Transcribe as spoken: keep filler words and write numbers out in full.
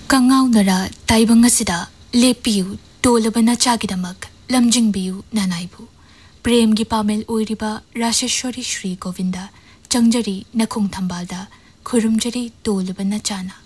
कंगाउनरा ताइबंग असिदा लेपियु टोलबा नचागिदमक लमजिंगबियु नानाइबु प्रेम गी पामेल ओइरिबा राशेश्वरी श्री गोविंदा चंगजरी नखुंग थंबालदा खुरुमजरी टोलबा नचाना